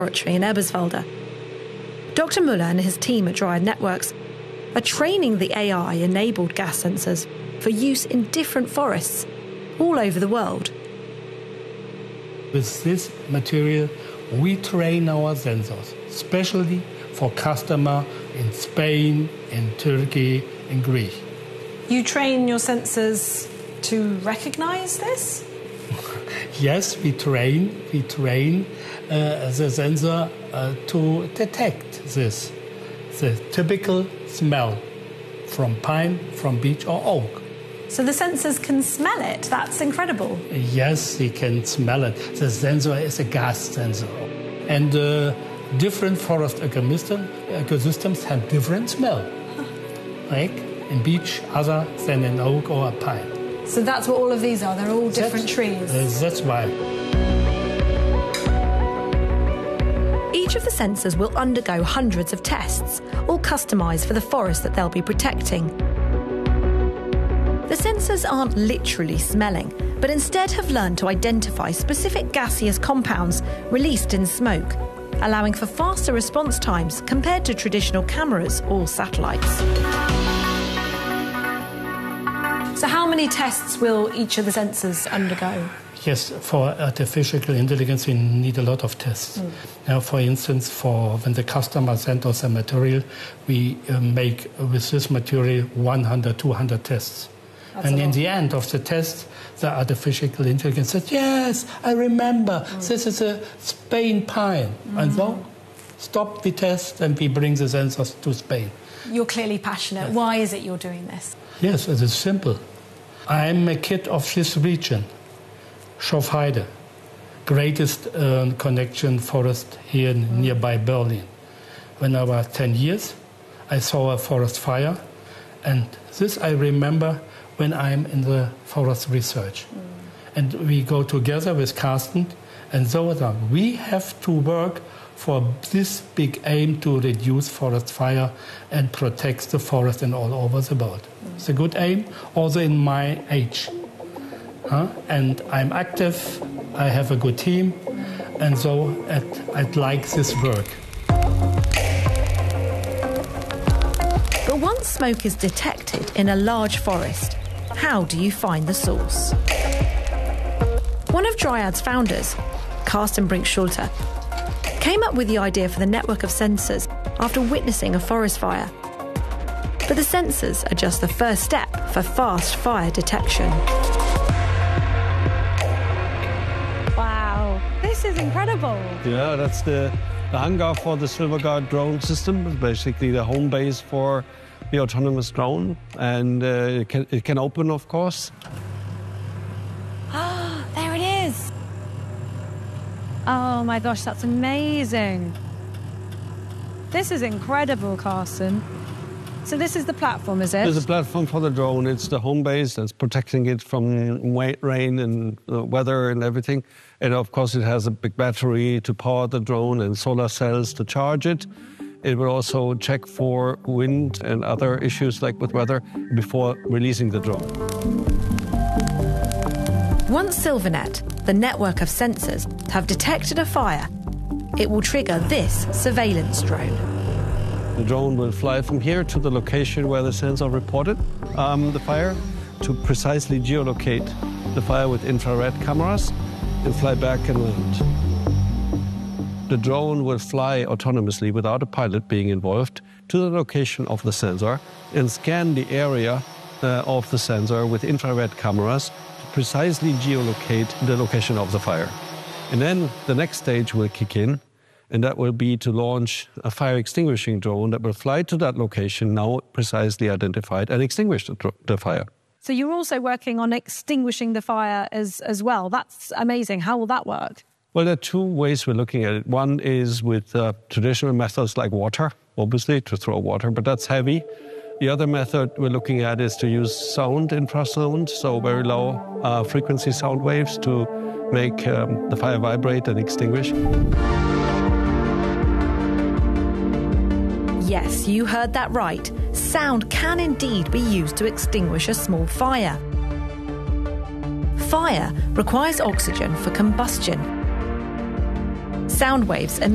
laboratory in Eberswalde. Dr. Müller and his team at Dryad Networks are training the AI-enabled gas sensors for use in different forests all over the world. With this material, we train our sensors, especially for customers in Spain, in Turkey, in Greece. You train your sensors to recognize this? Yes, we train the sensor to detect this, the typical smell from pine, from beech or oak. So the sensors can smell it? That's incredible. Yes, they can smell it. The sensor is a gas sensor. And different forest ecosystems have different smell. Like in beech, other than in oak or a pine. So that's what all of these are? They're all different trees? That's why. Each of the sensors will undergo hundreds of tests, all customised for the forest that they'll be protecting. The sensors aren't literally smelling, but instead have learned to identify specific gaseous compounds released in smoke, allowing for faster response times compared to traditional cameras or satellites. So how many tests will each of the sensors undergo? Yes, for artificial intelligence, we need a lot of tests. Now, for instance, when the customer sends us a material, we make with this material 100, 200 tests. And in the end of the test, the artificial intelligence says, yes, I remember, this is a Spain pine. And so, stop the test and we bring the sensors to Spain. You're clearly passionate. Yes. Why is it you're doing this? Yes, it is simple. I'm a kid of this region, Schofheide, greatest connection forest here nearby Berlin. When I was 10 years, I saw a forest fire, and this I remember when I'm in the forest research. And we go together with Carsten, and so on. We have to work for this big aim to reduce forest fire and protect the forest and all over the world. It's a good aim, also in my age. And I'm active, I have a good team, and so I'd like this work. But once smoke is detected in a large forest, how do you find the source? One of Dryad's founders, Carsten Brink-Schulte, came up with the idea for the network of sensors after witnessing a forest fire. But the sensors are just the first step for fast fire detection. Wow, this is incredible. Yeah, that's the hangar for the Silverguard drone system. It's basically the home base for the autonomous drone, and it can open, of course. Ah, there it is. Oh my gosh, that's amazing. This is incredible, Carsten. So this is the platform, is it? It's a platform for the drone. It's the home base that's protecting it from rain and weather and everything. And of course, it has a big battery to power the drone and solar cells to charge it. It will also check for wind and other issues like with weather before releasing the drone. Once Silvernet, the network of sensors, have detected a fire, it will trigger this surveillance drone. The drone will fly from here to the location where the sensor reported the fire to precisely geolocate the fire with infrared cameras and fly back and land. The drone will fly autonomously without a pilot being involved to the location of the sensor and scan the area of the sensor with infrared cameras to precisely geolocate the location of the fire. And then the next stage will kick in, and that will be to launch a fire extinguishing drone that will fly to that location, now precisely identified, and extinguish the fire. So you're also working on extinguishing the fire as well. That's amazing. How will that work? Well, there are two ways we're looking at it. One is with traditional methods like water, obviously, to throw water, but that's heavy. The other method we're looking at is to use sound, infrasound, so very low frequency sound waves to make the fire vibrate and extinguish. Yes, you heard that right. Sound can indeed be used to extinguish a small fire. Fire requires oxygen for combustion. Sound waves